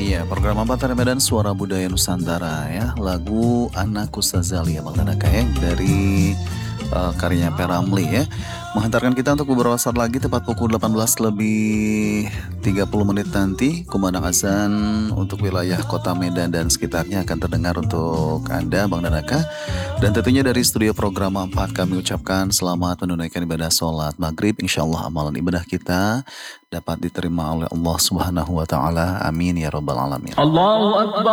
Iya, program Ambatan Medan Suara Budaya Nusantara ya. Lagu Anakku Sazali ya Bang Danaka ya, dari karyanya Peramli ya. Menghantarkan kita untuk beberapa saat lagi tepat pukul 18 lebih 30 menit nanti. Kumandang azan untuk wilayah Kota Medan dan sekitarnya akan terdengar untuk Anda Bang Danaka. Dan tentunya dari studio program 4 kami ucapkan selamat menunaikan ibadah sholat maghrib. Insya Allah amalan ibadah kita dapat diterima oleh Allah Subhanahu wa Ta'ala. Amin ya Rabbal 'Alamin. Allahu Akbar.